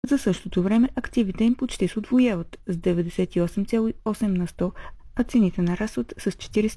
За същото време активите им почти се удвояват с 98,8 на 100, а цените нарастват с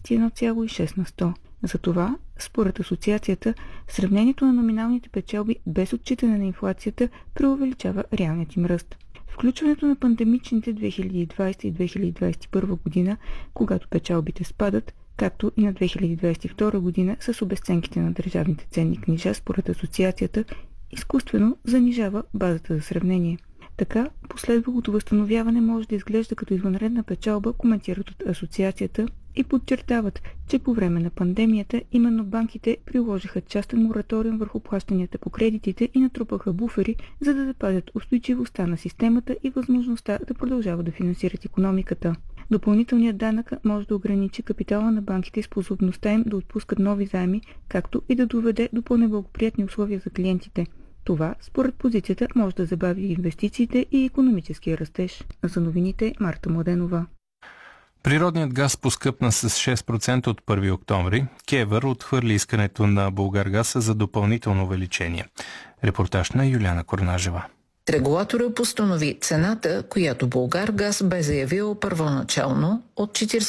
41,6 на 100. Затова, според асоциацията, сравнението на номиналните печалби без отчитане на инфлацията преувеличава реалният им ръст. Включването на пандемичните 2020 и 2021 година, когато печалбите спадат, както и на 2022 година с обезценките на държавните ценни книжа, според асоциацията, изкуствено занижава базата за сравнение. Така, последвалото възстановяване може да изглежда като извънредна печалба, коментират от асоциацията и подчертават, че по време на пандемията именно банките приложиха частен мораториум върху плащанията по кредитите и натрупаха буфери, за да запазят устойчивостта на системата и възможността да продължават да финансират икономиката. Допълнителният данък може да ограничи капитала на банките и способността им да отпускат нови заеми, както и да доведе до по-неблагоприятни условия за клиентите. Това, според позицията, може да забави инвестициите и икономическия растеж. За новините Марта Младенова. Природният газ поскъпна с 6% от 1 октомври. КЕВР отхвърли искането на Булгаргаз за допълнително увеличение. Репортаж на Юлиана Корнажева. Регулаторът постанови цената, която Булгаргаз бе заявил първоначално от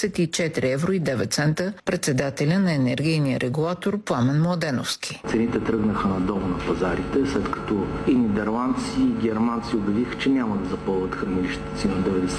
44 евро и 9 цента председателя на енергийния регулатор Пламен Младеновски. Цените тръгнаха надолу на пазарите, след като и нидерландци, и германци обявиха, че няма да запълват хранилищата си на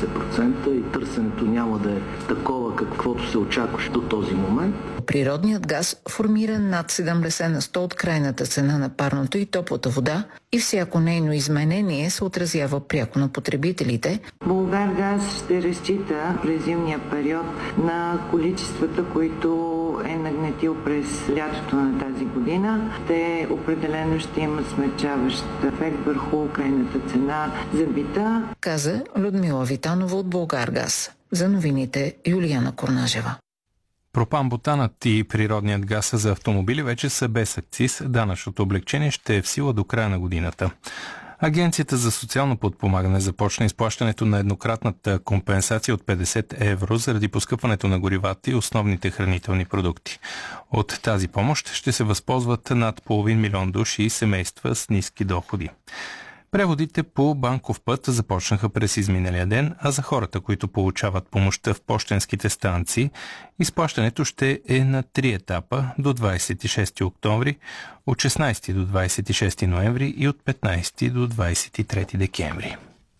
90% и търсенето няма да е такова, каквото се очакваше до този момент. Природният газ формира над 70 на 100 от крайната цена на парното и топлата вода и всяко нейно изменение се отразява пряко на потребителите. Булгаргаз ще разчита през зимния период на количествата, които е нагнетил през лятото на тази година. Те определено ще имат смягчаващ ефект върху крайната цена за бита, каза Людмила Витанова от Булгаргаз. За новините Юлиана Корнажева. Пропан-бутанът и природният газ за автомобили вече са без акциз. Данъчното облекчение ще е в сила до края на годината. Агенцията за социално подпомагане започна изплащането на еднократната компенсация от 50 евро заради поскъпването на горивата и основните хранителни продукти. От тази помощ ще се възползват над половин милион души и семейства с ниски доходи. Преводите по банков път започнаха през изминалия ден, а за хората, които получават помощта в пощенските станции, изплащането ще е на 3 етапа до 26 октомври, от 16 до 26 ноември и от 15 до 23 декември.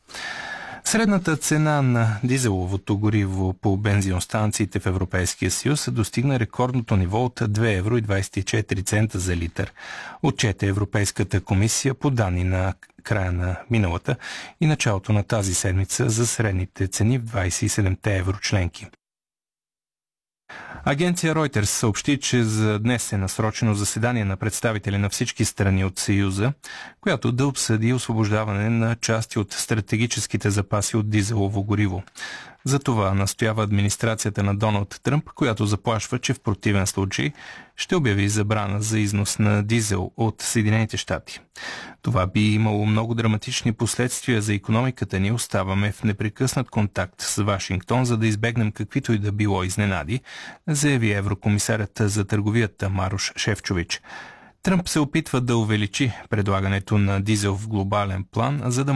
Средната цена на дизеловото гориво по бензиностанциите в Европейския съюз достигна рекордното ниво от 2 евро и 24 цента за литър. Отчете Европейската комисия по данни на края на миналата и началото на тази седмица за средните цени в 27-те еврочленки. Агенция Reuters съобщи, че за днес е насрочено заседание на представители на всички страни от Съюза, която да обсъди освобождаване на части от стратегическите запаси от дизелово гориво. За това настоява администрацията на Доналд Тръмп, която заплашва, че в противен случай ще обяви забрана за износ на дизел от Съединените щати. Това би имало много драматични последствия за икономиката ни. Оставаме в непрекъснат контакт с Вашингтон, за да избегнем каквито и да било изненади, заяви еврокомисарят за търговията Марош Шефчович. Тръмп се опитва да увеличи предлагането на дизел в глобален план, за да